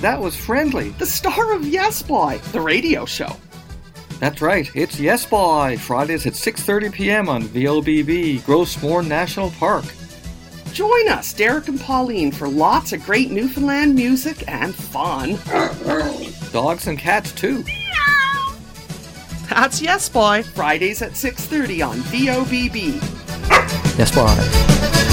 that was Friendly, the star of Yes Boy, the radio show. That's right, it's Yes Boy, Fridays at 6:30 p.m. on VOBB, Grossmore National Park. Join us, Derek and Pauline, for lots of great Newfoundland music and fun. Dogs and cats, too. That's Yes Boy, Fridays at 6:30 on VOBB. Yes Boy.